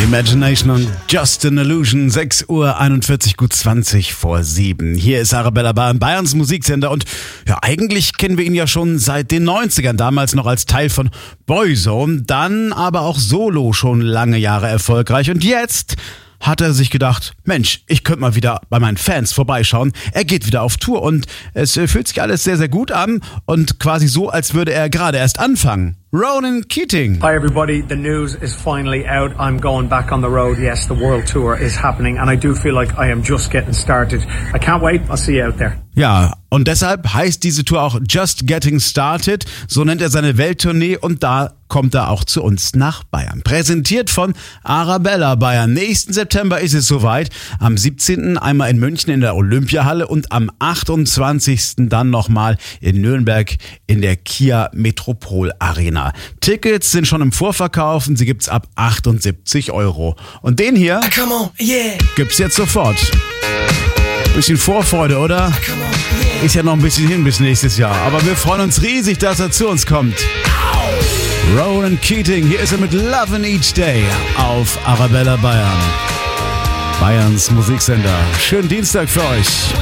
Imagination und Just an Illusion, 6:41 Uhr, gut 20 vor 7. Hier ist Arabella Bayern, Bayerns Musiksender, und ja, eigentlich kennen wir ihn ja schon seit den 90ern, damals noch als Teil von Boyzone, dann aber auch solo schon lange Jahre erfolgreich, und jetzt hat er sich gedacht, Mensch, ich könnte mal wieder bei meinen Fans vorbeischauen. Er geht wieder auf Tour und es fühlt sich alles sehr, sehr gut an und quasi so, als würde er gerade erst anfangen. Ronan Keating. Hi everybody, the news is finally out. I'm going back on the road. Yes, the world tour is happening and I do feel like I am just getting started. I can't wait. I'll see you out there. Ja, und deshalb heißt diese Tour auch Just Getting Started, so nennt er seine Welttournee, und da kommt er auch zu uns nach Bayern. Präsentiert von Arabella Bayern. Nächsten September ist es soweit. Am 17. einmal in München in der Olympiahalle und am 28. dann nochmal in Nürnberg in der Kia Metropol Arena. Tickets sind schon im Vorverkauf und sie gibt's ab 78 €. Und den hier gibt's jetzt sofort. Bisschen Vorfreude, oder? Ist ja noch ein bisschen hin bis nächstes Jahr. Aber wir freuen uns riesig, dass er zu uns kommt. Ronan Keating, hier ist er mit Lovin' Each Day auf Arabella Bayern. Bayerns Musiksender. Schönen Dienstag für euch.